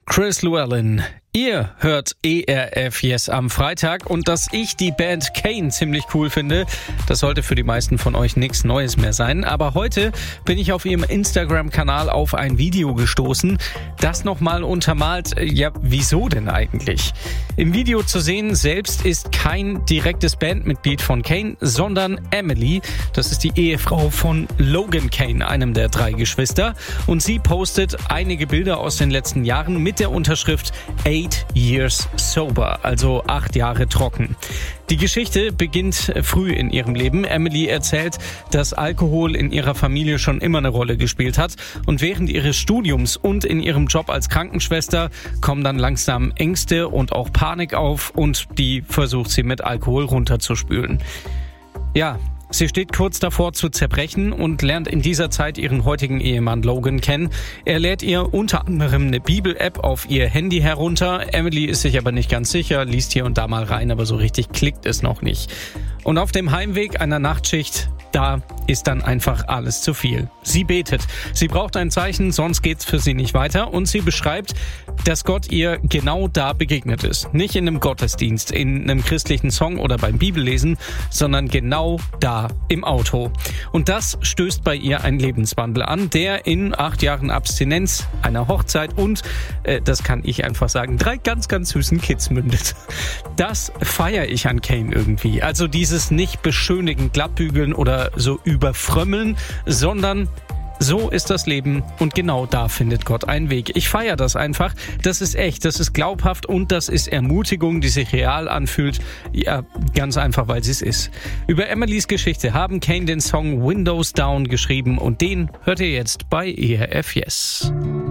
Chris Llewellyn. Ihr hört ERF Yes am Freitag und dass ich die Band Kane ziemlich cool finde, das sollte für die meisten von euch nichts Neues mehr sein. Aber heute bin ich auf ihrem Instagram-Kanal auf ein Video gestoßen, das nochmal untermalt, wieso denn eigentlich? Im Video zu sehen selbst ist kein direktes Bandmitglied von Kane, sondern Emily. Das ist die Ehefrau von Logan Kane, einem der 3 Geschwister. Und sie postet einige Bilder aus den letzten Jahren mit der Unterschrift 8 Years Sober, also 8 Jahre trocken. Die Geschichte beginnt früh in ihrem Leben. Emily erzählt, dass Alkohol in ihrer Familie schon immer eine Rolle gespielt hat und während ihres Studiums und in ihrem Job als Krankenschwester kommen dann langsam Ängste und auch Panik auf und die versucht sie mit Alkohol runterzuspülen. Ja, sie steht kurz davor zu zerbrechen und lernt in dieser Zeit ihren heutigen Ehemann Logan kennen. Er lädt ihr unter anderem eine Bibel-App auf ihr Handy herunter. Emily ist sich aber nicht ganz sicher, liest hier und da mal rein, aber so richtig klickt es noch nicht. Und auf dem Heimweg einer Nachtschicht, da ist dann einfach alles zu viel. Sie betet. Sie braucht ein Zeichen, sonst geht's für sie nicht weiter. Und sie beschreibt, dass Gott ihr genau da begegnet ist. Nicht in einem Gottesdienst, in einem christlichen Song oder beim Bibellesen, sondern genau da im Auto. Und das stößt bei ihr einen Lebenswandel an, der in 8 Jahren Abstinenz, einer Hochzeit und, das kann ich einfach sagen, 3 ganz, ganz süßen Kids mündet. Das feiere ich an Kane irgendwie. Also dieses nicht beschönigen, glattbügeln oder so überfrömmeln, sondern so ist das Leben und genau da findet Gott einen Weg. Ich feiere das einfach. Das ist echt, das ist glaubhaft und das ist Ermutigung, die sich real anfühlt. Ja, ganz einfach, weil sie es ist. Über Emilys Geschichte haben Kane den Song Windows Down geschrieben und den hört ihr jetzt bei ERF Yes.